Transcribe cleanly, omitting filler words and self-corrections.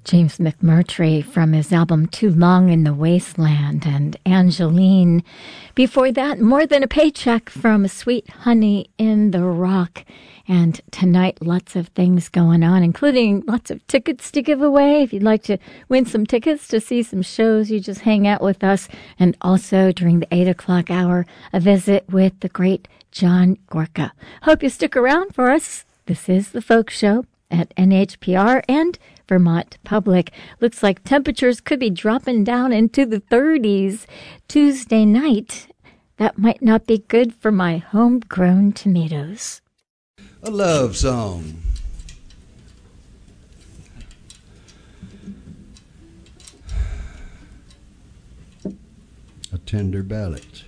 James McMurtry from his album Too Long in the Wasteland, and Angeline. Before that, More Than a Paycheck from Sweet Honey in the Rock. And tonight, lots of things going on, including lots of tickets to give away. If you'd like to win some tickets to see some shows, you just hang out with us. And also during the 8 o'clock hour, a visit with the great John Gorka. Hope you stick around for us. This is The Folk Show at NHPR and Vermont Public. Looks like temperatures could be dropping down into the 30s Tuesday night. That might not be good for my homegrown tomatoes. A love song. A tender ballad.